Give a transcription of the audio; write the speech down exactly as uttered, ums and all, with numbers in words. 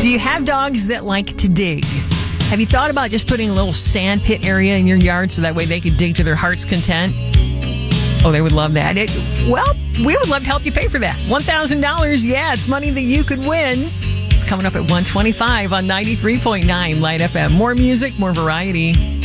Do you have dogs that like to dig? Have you thought about just putting a little sand pit area in your yard so that way they could dig to their heart's content? Oh, they would love that. It, well, we would love to help you pay for that. one thousand dollars, yeah, it's money that you could win. It's coming up at one twenty-five on ninety-three point nine Light F M. More music, more variety.